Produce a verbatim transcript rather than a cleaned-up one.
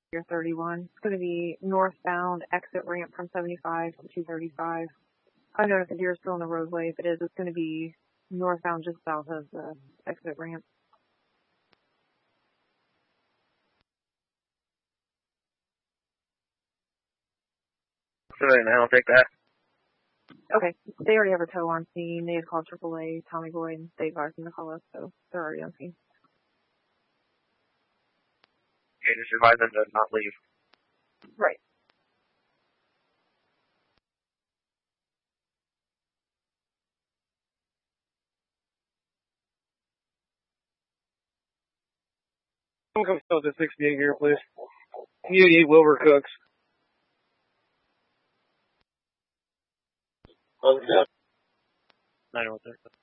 Pier thirty-one. It's going to be northbound exit ramp from seventy-five to two thirty-five. I don't know if the deer is still in the roadway. If it is, it's going to be northbound just south of the exit ramp. So now I'll take that. Okay. They already have a tow on scene. They had called triple A, Tommy Boy, and they advised them to call us, so they're already on scene. Okay, just advise them to not leave. Right. Come come still to sixty-eight here, please. You eat Wilbur Cooks. Oh, yeah. nine one six.